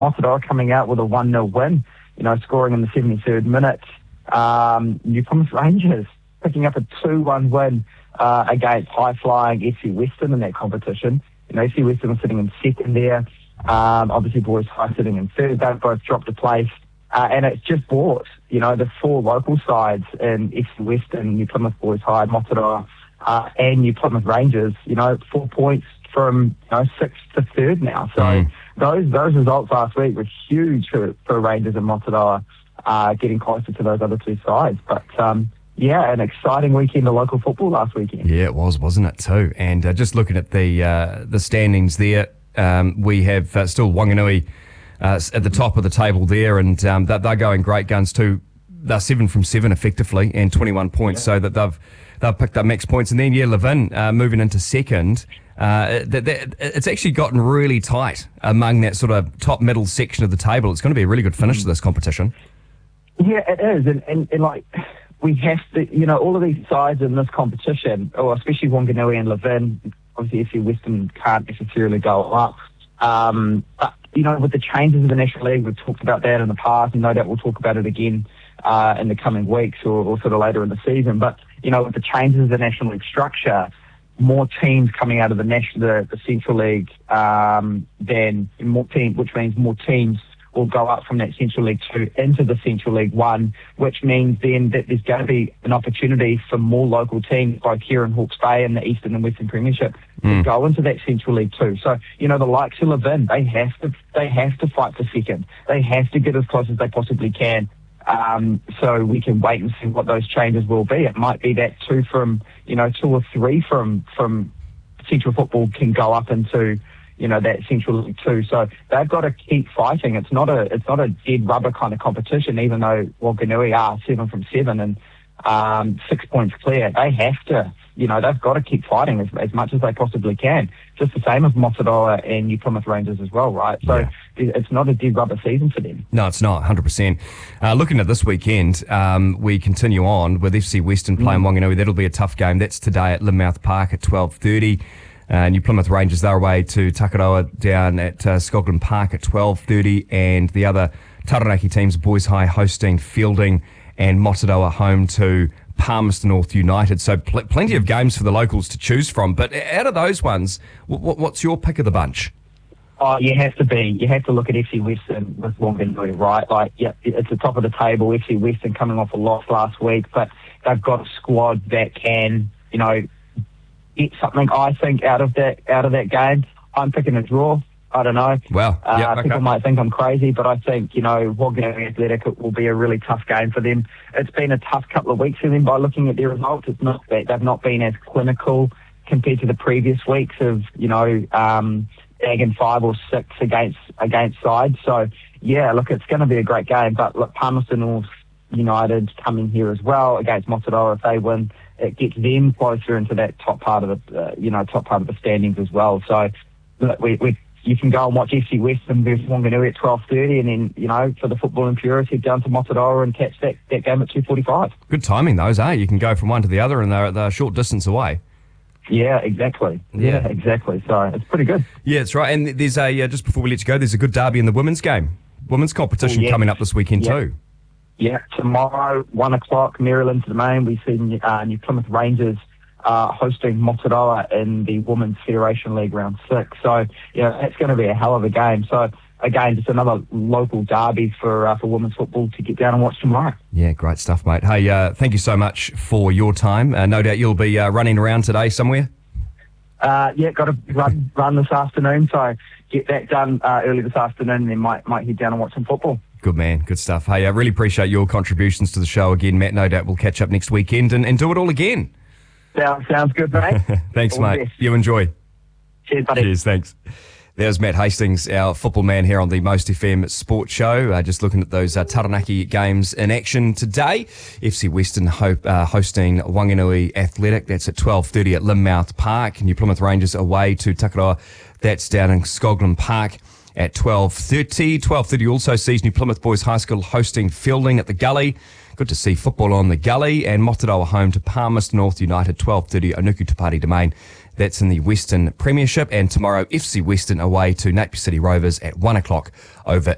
Motodora coming out with a 1-0 win, scoring in the 73rd minute. New Plymouth Rangers picking up a 2-1 win against high-flying FC Western in that competition. FC Western was sitting in second there. Obviously, Boys High sitting in third. They've both dropped a place. And it's just brought, the four local sides in FC Western, New Plymouth Boys High, Motodora, and New Plymouth Rangers, 4 points from, sixth to third now. So those results last week were huge for Rangers and Motodora, getting closer to those other two sides. But, an exciting weekend of local football last weekend. Yeah, it was, wasn't it, too? And just looking at the standings there, we have still Wanganui at the top of the table there, and they're going great guns too. They're 7 from 7 effectively, and 21 points, so that they've picked up max points. And then Levin moving into second. It's actually gotten really tight among that sort of top middle section of the table. It's going to be a really good finish to this competition. Yeah, it is, and like we have to, all of these sides in this competition, or especially Wanganui and Levin, obviously FC Western can't necessarily go up. But with the changes in the National League, we've talked about that in the past, and no doubt we'll talk about it again in the coming weeks or sort of later in the season. But, with the changes in the National League structure, more teams coming out of the Central League which means more teams will go up from that Central League 2 into the Central League 1, which means then that there's going to be an opportunity for more local teams, both here in Hawke's Bay and the Eastern and Western Premiership, to go into that Central League 2. So, the likes of Levin, they have to fight for second. They have to get as close as they possibly can. So we can wait and see what those changes will be. It might be that 2 or 3 from Central Football can go up into that Central League 2. So they've got to keep fighting. It's not a dead rubber kind of competition, even though Wanganui are 7 from 7 and 6 points clear. They have to, they've got to keep fighting as much as they possibly can. Just the same as Motodora and New Plymouth Rangers as well, right? So it's not a dead rubber season for them. No, it's not, 100%. Looking at this weekend, we continue on with FC Western playing Wanganui. That'll be a tough game. That's today at Lynmouth Park at 12:30. New Plymouth Rangers, they're away to Takaroa down at Skoglund Park at 12:30, and the other Taranaki teams, Boys High hosting Fielding and Motodora home to Palmerston North United. So plenty of games for the locals to choose from. But out of those ones, what's your pick of the bunch? Oh, you have to look at FC Western with Wanganui, right? It's the top of the table. FC Western coming off a loss last week, but they've got a squad that can, get something, I think, out of that game. I'm picking a draw. I don't know. Well, people might think I'm crazy, but I think, Wanganui Athletic will be a really tough game for them. It's been a tough couple of weeks for them by looking at their results. It's not that they've not been as clinical compared to the previous weeks of, bagging 5 or 6 against sides. So, it's going to be a great game. But look, Palmerston North United coming here as well against Motodora. If they win, it gets them closer into that top part of the standings as well. So, look, you can go and watch FC Western versus Wanganui at 12:30, and then for the football impurities, head down to Motodora and catch that game at 2:45. Good timing, those, eh? You can go from one to the other, and they're a short distance away. Yeah, exactly. Yeah, exactly. So it's pretty good. Yeah, that's right. And there's just before we let you go, there's a good derby in the women's competition coming up this weekend too. Yeah, tomorrow, 1 o'clock, Maryland Domain, we see New Plymouth Rangers hosting Motodora in the Women's Federation League Round 6. So, that's going to be a hell of a game. So, again, just another local derby for women's football to get down and watch tomorrow. Yeah, great stuff, mate. Hey, thank you so much for your time. No doubt you'll be running around today somewhere. Got to run this afternoon, so get that done early this afternoon, and then might head down and watch some football. Good man, good stuff. Hey, I really appreciate your contributions to the show again, Matt. No doubt we'll catch up next weekend and do it all again. Sounds good, mate. Thanks, all mate. You enjoy. Cheers, buddy. Cheers, thanks. There's Matt Hastings, our football man here on the Most FM Sports Show. Just looking at those Taranaki games in action today. FC Western hosting Wanganui Athletic. That's at 12:30 at Lynmouth Park. New Plymouth Rangers away to Takaroa. That's down in Skoglund Park at 12:30. 12:30 also sees New Plymouth Boys High School hosting Fielding at the Gully. Good to see football on the Gully. And Motodora home to Palmerston North United, 12:30, Onuku Tapari Domain. That's in the Western Premiership. And tomorrow, FC Western away to Napier City Rovers at 1 o'clock over